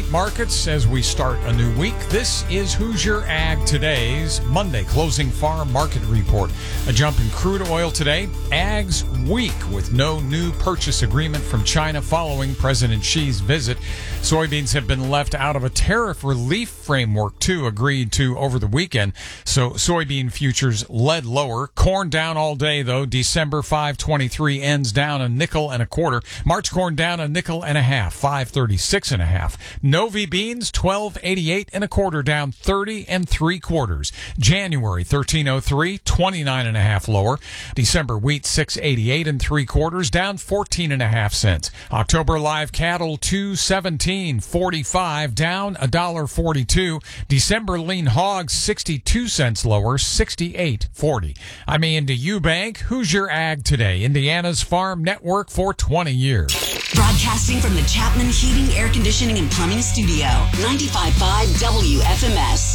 wheat markets as we start a new week. This is Hoosier Ag Today's Monday closing farm market report. A jump in crude oil today. Ag's weak with no new purchase agreement from China following President Xi's visit. Soybeans have been left out of a tariff relief framework, too, agreed to over the weekend. So soybean futures led lower. Corn down all day, though. December 5.23 ends down a nickel and a quarter. March corn down a nickel and a half, 5.36 and a half. Novi beans 12.88 and a quarter, down 30 3/4. January 13.03, 29 and a half lower. December wheat 6.88 3/4, down 14 and a half cents. October live cattle 217.45, down $1.42. December lean hogs 62 cents lower, 68.40. I'm Ian Eubank. Hoosier Ag Today, Indiana's farm network for 20 years. Broadcasting from the Chapman Heating, Air Conditioning, and Plumbing Studio, 95.5 WFMS.